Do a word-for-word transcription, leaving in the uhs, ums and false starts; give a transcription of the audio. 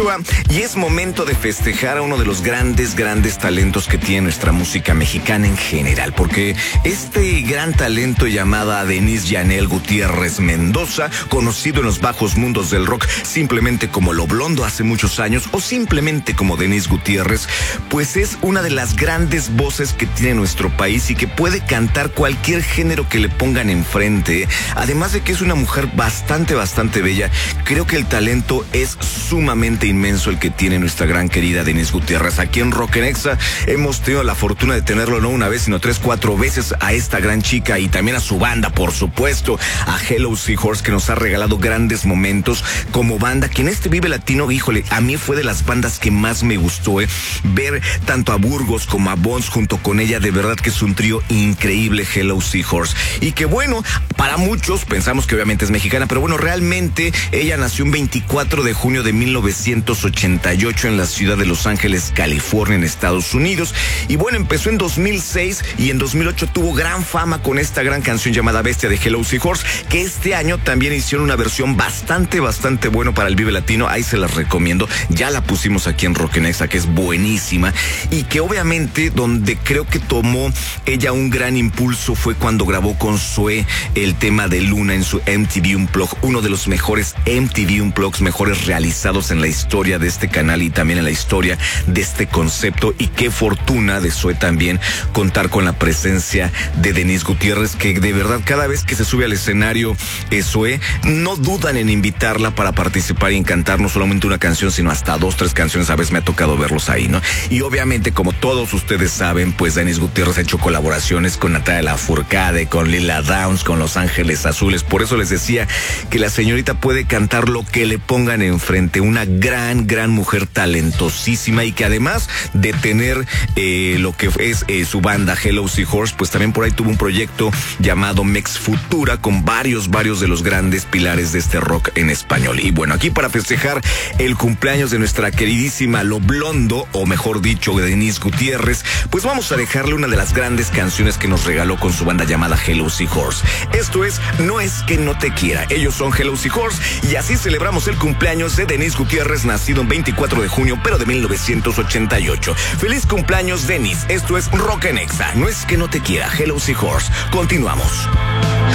Y es momento de festejar a uno de los grandes, grandes talentos que tiene nuestra música mexicana en general, porque este gran talento llamada Denise Yanel Gutiérrez Mendoza, conocido en los bajos mundos del rock simplemente como Lo Blondo hace muchos años o simplemente como Denise Gutiérrez, pues es una de las grandes voces que tiene nuestro país y que puede cantar cualquier género que le pongan enfrente. Además de que es una mujer bastante, bastante bella, creo que el talento es sumamente inmenso el que tiene nuestra gran querida Denise Gutiérrez. Aquí en Rock en Exa hemos tenido la fortuna de tenerlo no una vez, sino tres, cuatro veces a esta gran chica y también a su banda, por supuesto, a Hello Seahorse, que nos ha regalado grandes momentos como banda, que en este Vive Latino, híjole, a mí fue de las bandas que más me gustó, eh, ver tanto a Burgos como a Bones junto con ella, de verdad que es un trío increíble, Hello Seahorse, y que bueno, para muchos pensamos que obviamente es mexicana, pero bueno, realmente ella nació un veinticuatro de junio de mil novecientos ochenta y ocho en la ciudad de Los Ángeles, California, en Estados Unidos. Y bueno, empezó en dos mil seis y en dos mil ocho tuvo gran fama con esta gran canción llamada Bestia de Hello Seahorse, que este año también hicieron una versión bastante, bastante bueno para el Vive Latino. Ahí se las recomiendo. Ya la pusimos aquí en Rock en Exa, que es buenísima y que obviamente donde creo que tomó ella un gran impulso fue cuando grabó con Zoé el tema de Luna en su M T V Unplugged, uno de los mejores M T V Unplugged mejores realizados en la historia de este canal y también en la historia de este concepto. Y qué fortuna de Zoé también contar con la presencia de Denise Gutiérrez, que de verdad cada vez que se sube al escenario eh, Zoé, no dudan en invitarla para participar y en cantar no solamente una canción, sino hasta dos, tres canciones. A veces me ha tocado verlos ahí, ¿no? Y obviamente, como todos ustedes saben, pues Denise Gutiérrez ha hecho colaboraciones con Natalia Lafourcade, con Lila Downs, con Los Ángeles Azules. Por eso les decía que la señorita puede cantar lo que le pongan enfrente. Una gran Gran, gran mujer talentosísima y que además de tener eh, lo que es eh, su banda Hello Seahorse, pues también por ahí tuvo un proyecto llamado Mex Futura con varios, varios de los grandes pilares de este rock en español. Y bueno, aquí para festejar el cumpleaños de nuestra queridísima Lo Blondo, o mejor dicho, Denise Gutiérrez, pues vamos a dejarle una de las grandes canciones que nos regaló con su banda llamada Hello Seahorse. Esto es No es que no te quiera. Ellos son Hello Seahorse y así celebramos el cumpleaños de Denise Gutiérrez, nacido en veinticuatro de junio, pero de mil novecientos ochenta y ocho. Feliz cumpleaños, Denise. Esto es Rock en Exa. No es que no te quiera, Hello Seahorse. Continuamos.